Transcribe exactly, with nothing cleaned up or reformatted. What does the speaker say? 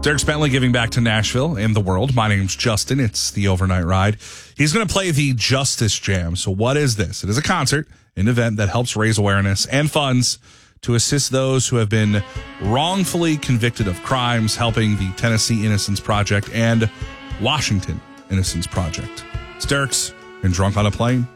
Dierks Bentley giving back to Nashville and the world. My name's Justin. It's the Overnight Ride. He's going to play the Justice Jam. So what is this? It is a concert, an event that helps raise awareness and funds to assist those who have been wrongfully convicted of crimes, helping the Tennessee Innocence Project and Washington Innocence Project. It's Dierks and Drunk on a Plane.